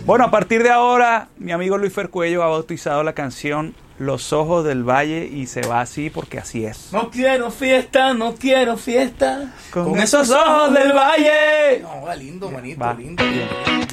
Bueno, a partir de ahora, mi amigo Luis Fercuello ha bautizado la canción Los Ojos del Valle y se va así porque así es. No quiero fiesta, no quiero fiesta con esos ojos del valle. No, va lindo, manito, Va. lindo.